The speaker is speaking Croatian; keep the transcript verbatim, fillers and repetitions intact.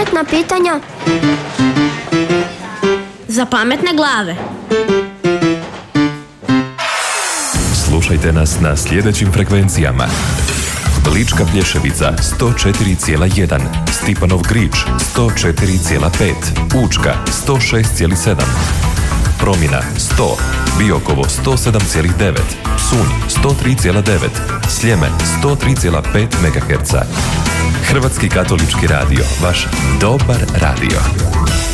pametna pitanja za pametne glave. Slušajte nas na sljedećim frekvencijama: Lička Plješevica sto četiri zarez jedan, Stipanov Grič sto četiri zarez pet, Učka sto šest zarez sedam, Promina sto, Biokovo sto sedam zarez devet, Psunj sto tri zarez devet, Sljeme sto tri zarez pet megaherca. Hrvatski katolički radio, vaš dobar radio.